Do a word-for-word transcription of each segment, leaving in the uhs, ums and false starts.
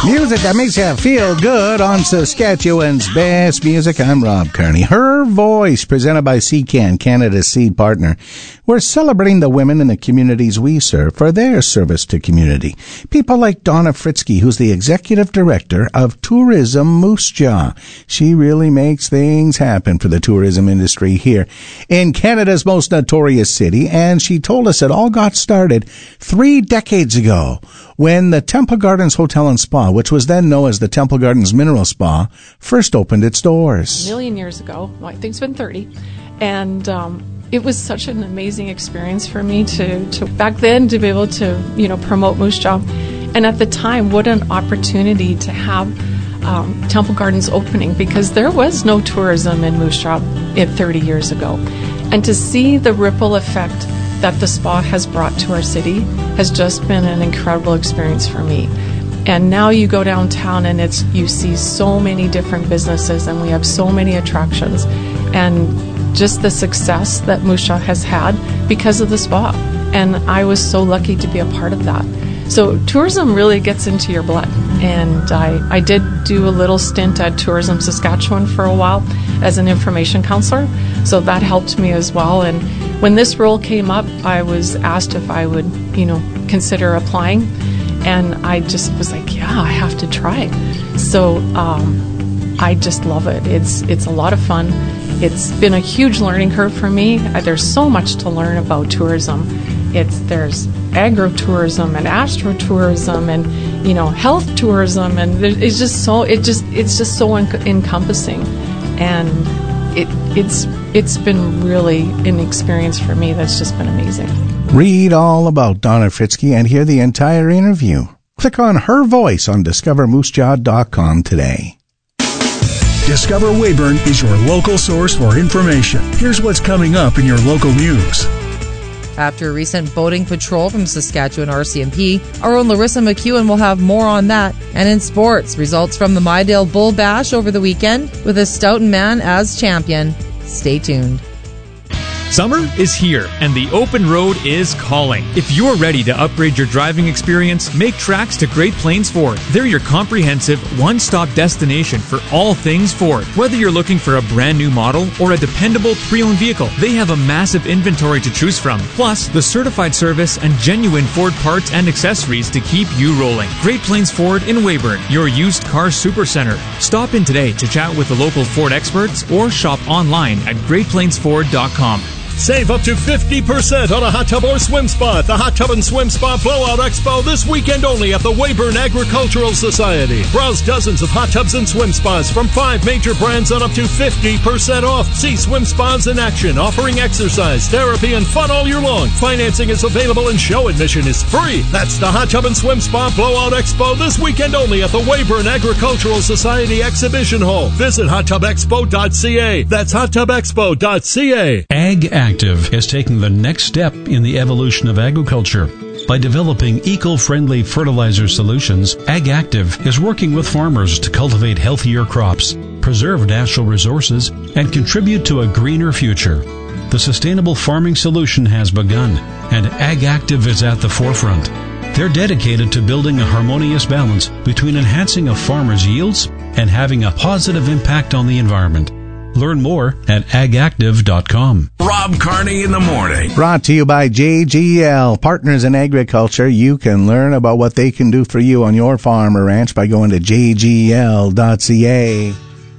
Music that makes you feel good on Saskatchewan's best music. I'm Rob Kearney. Her Voice, presented by C CAN, Canada's seed partner. We're celebrating the women in the communities we serve for their service to community. People like Donna Fritzke, who's the executive director of Tourism Moose Jaw. She really makes things happen for the tourism industry here in Canada's most notorious city, and she told us it all got started three decades ago when the Temple Gardens Hotel and Spa, which was then known as the Temple Gardens Mineral Spa, first opened its doors. A million years ago. Well, I think it's been thirty. And um, it was such an amazing experience for me to, to, back then, to be able to, you know, promote Moose Jaw. And at the time, what an opportunity to have um, Temple Gardens opening, because there was no tourism in Moose Jaw thirty years ago. And to see the ripple effect that the spa has brought to our city has just been an incredible experience for me. And now you go downtown and it's you see so many different businesses and we have so many attractions, and just the success that Moose Jaw has had because of the spa. And I was so lucky to be a part of that. So tourism really gets into your blood. And I, I did do a little stint at Tourism Saskatchewan for a while as an information counselor. So that helped me as well. And when this role came up, I was asked if I would, you know, consider applying. And I just was like, yeah, I have to try. So um, I just love it. It's it's a lot of fun. It's been a huge learning curve for me. There's so much to learn about tourism. It's there's agro-tourism and astro-tourism and, you know, health tourism, and it's just so it just it's just so en- encompassing, and it it's it's been really an experience for me that's just been amazing. Read all about Donna Fritzke and hear the entire interview. Click on Her Voice on discover moose jaw dot com today. Discover Weyburn is your local source for information. Here's what's coming up in your local news. After a recent boating patrol from Saskatchewan R C M P, our own Larissa McEwen will have more on that. And in sports, results from the Mydale Bull Bash over the weekend with a Stoughton man as champion. Stay tuned. Summer is here, and the open road is calling. If you're ready to upgrade your driving experience, make tracks to Great Plains Ford. They're your comprehensive, one-stop destination for all things Ford. Whether you're looking for a brand new model or a dependable pre-owned vehicle, they have a massive inventory to choose from. Plus, the certified service and genuine Ford parts and accessories to keep you rolling. Great Plains Ford in Weyburn, your used car supercenter. Stop in today to chat with the local Ford experts or shop online at great plains ford dot com. Save up to fifty percent on a hot tub or swim spa at the Hot Tub and Swim Spa Blowout Expo this weekend only at the Weyburn Agricultural Society. Browse dozens of hot tubs and swim spas from five major brands on up to fifty percent off. See swim spas in action, offering exercise, therapy, and fun all year long. Financing is available and show admission is free. That's the Hot Tub and Swim Spa Blowout Expo this weekend only at the Weyburn Agricultural Society Exhibition Hall. Visit hot tub expo dot c a. That's hot tub expo dot c a. Ag Active is taking the next step in the evolution of agriculture. By developing eco-friendly fertilizer solutions, Ag Active is working with farmers to cultivate healthier crops, preserve natural resources, and contribute to a greener future. The sustainable farming solution has begun, and Ag Active is at the forefront. They're dedicated to building a harmonious balance between enhancing a farmer's yields and having a positive impact on the environment. Learn more at ag active dot com. Rob Kearney in the morning. Brought to you by J G L, Partners in Agriculture. You can learn about what they can do for you on your farm or ranch by going to j g l dot c a.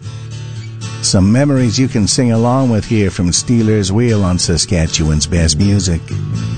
Some memories you can sing along with here from Steelers Wheel on Saskatchewan's best music.